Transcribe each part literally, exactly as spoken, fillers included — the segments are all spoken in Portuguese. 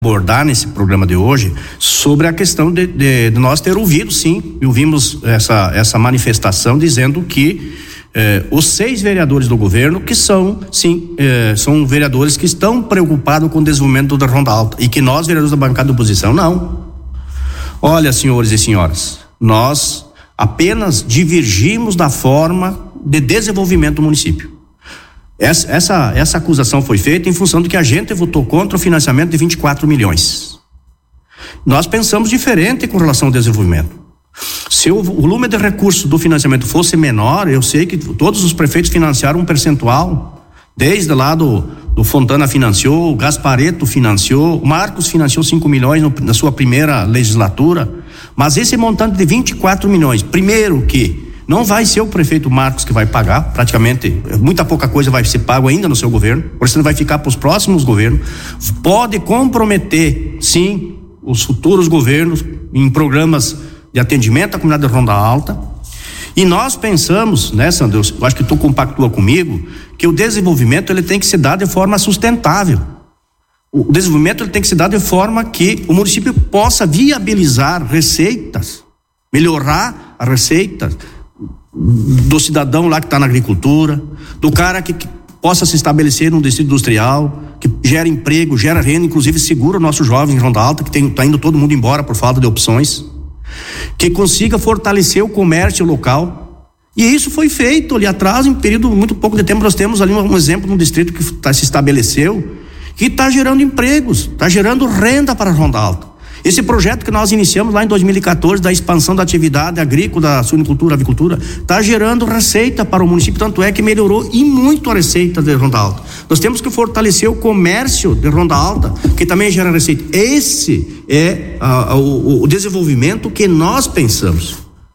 abordar nesse programa de hoje sobre a questão de, de, de nós ter ouvido, sim, e ouvimos essa, essa manifestação dizendo que eh, os seis vereadores do governo que são, sim, eh, são vereadores que estão preocupados com o desenvolvimento da Ronda Alta e que nós, vereadores da bancada da oposição, não. Olha, senhores e senhoras, nós apenas divergimos da forma de desenvolvimento do município. Essa, essa, essa acusação foi feita em função de que a gente votou contra o financiamento de vinte e quatro milhões. Nós pensamos diferente com relação ao desenvolvimento. Se o volume de recursos do financiamento fosse menor, eu sei que todos os prefeitos financiaram um percentual, desde lá do, do Fontana financiou, o Gaspareto financiou, o Marcos financiou cinco milhões no, na sua primeira legislatura, mas esse montante de vinte e quatro milhões, primeiro que não vai ser o prefeito Marcos que vai pagar, praticamente, muita pouca coisa vai ser pago ainda no seu governo, por isso vai ficar para os próximos governos, pode comprometer, sim, os futuros governos em programas de atendimento à comunidade de Ronda Alta, e nós pensamos, né, Sandro, eu acho que tu compactua comigo, que o desenvolvimento ele tem que ser dado de forma sustentável. O desenvolvimento ele tem que ser dado de forma que o município possa viabilizar receitas, melhorar a receita do cidadão lá que está na agricultura, do cara que, que possa se estabelecer num distrito industrial, que gera emprego, gera renda, inclusive segura o nosso jovem em Ronda Alta, que está indo todo mundo embora por falta de opções, que consiga fortalecer o comércio local. E isso foi feito ali atrás, em período muito pouco de tempo. Nós temos ali um, um exemplo de um distrito que tá, se estabeleceu, que está gerando empregos, está gerando renda para a Ronda Alta. Esse projeto que nós iniciamos lá em dois mil e quatorze, da expansão da atividade agrícola, da suinicultura, avicultura, está gerando receita para o município, tanto é que melhorou e muito a receita de Ronda Alta. Nós temos que fortalecer o comércio de Ronda Alta, que também gera receita. Esse é ah, o, o desenvolvimento que nós pensamos.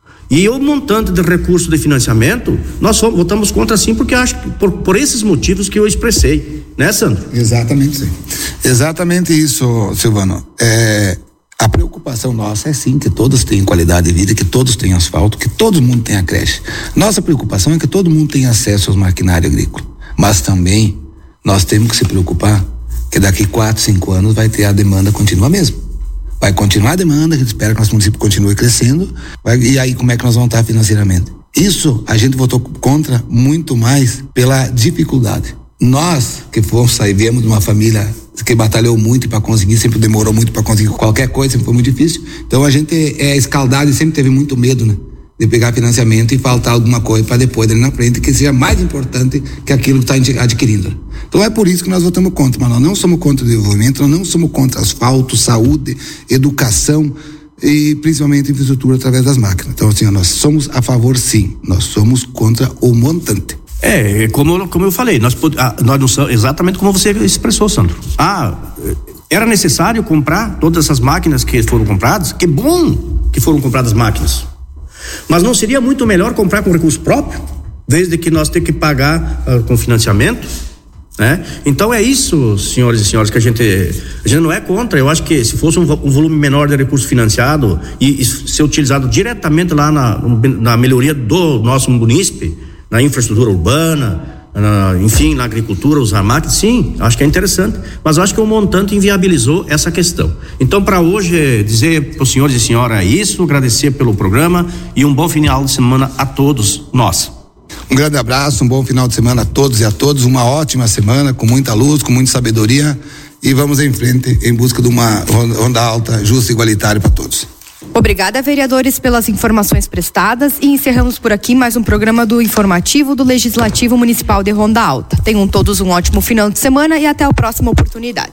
E o montante de recurso de financiamento, nós votamos contra sim, porque acho que por, por esses motivos que eu expressei, né, Sandro? Exatamente, sim. Exatamente isso, Silvano. É, a preocupação nossa é sim que todos tenham qualidade de vida, que todos tenham asfalto, que todo mundo tenha creche. Nossa preocupação é que todo mundo tenha acesso aos maquinários agrícolas. Mas também nós temos que se preocupar que daqui quatro, cinco anos vai ter a demanda continua mesmo. Vai continuar a demanda, a gente espera que nosso município continue crescendo, vai, e aí como é que nós vamos estar financeiramente? Isso a gente votou contra muito mais pela dificuldade. Nós que fomos sair, viemos de uma família que batalhou muito para conseguir, sempre demorou muito para conseguir qualquer coisa, sempre foi muito difícil. Então a gente é escaldado e sempre teve muito medo, né? De pegar financiamento e faltar alguma coisa para depois ali na frente, que seja mais importante que aquilo que está adquirindo. Então é por isso que nós votamos contra, mas nós não somos contra o desenvolvimento, nós não somos contra asfalto, saúde, educação e principalmente infraestrutura através das máquinas. Então assim, nós somos a favor sim, nós somos contra o montante. É, como, como eu falei, nós, nós não somos, exatamente como você expressou, Sandro. Ah, era necessário comprar todas essas máquinas que foram compradas? Que bom que foram compradas máquinas. Mas não seria muito melhor comprar com recurso próprio, desde que nós temos que pagar uh, com financiamento, né? Então é isso, senhores e senhoras, que a gente, a gente não é contra. Eu acho que se fosse um, um volume menor de recurso financiado e, e ser utilizado diretamente lá na, na melhoria do nosso munícipe, na infraestrutura urbana, na, enfim, na agricultura, usar máquinas, sim, acho que é interessante, mas acho que o montante inviabilizou essa questão. Então, para hoje, dizer para os senhores e senhoras isso, agradecer pelo programa e um bom final de semana a todos nós. Um grande abraço, um bom final de semana a todos e a todos, uma ótima semana, com muita luz, com muita sabedoria, e vamos em frente em busca de uma Ronda Alta justa e igualitária para todos. Obrigada, vereadores, pelas informações prestadas, e encerramos por aqui mais um programa do Informativo do Legislativo Municipal de Ronda Alta. Tenham todos um ótimo final de semana e até a próxima oportunidade.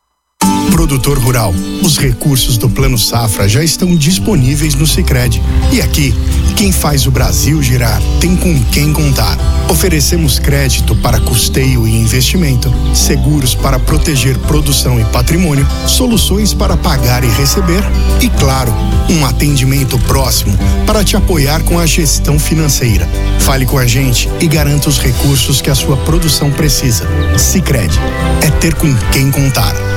Produtor rural, os recursos do Plano Safra já estão disponíveis no Sicredi. E aqui, quem faz o Brasil girar tem com quem contar. Oferecemos crédito para custeio e investimento, seguros para proteger produção e patrimônio, soluções para pagar e receber e, claro, um atendimento próximo para te apoiar com a gestão financeira. Fale com a gente e garanta os recursos que a sua produção precisa. Sicredi é ter com quem contar.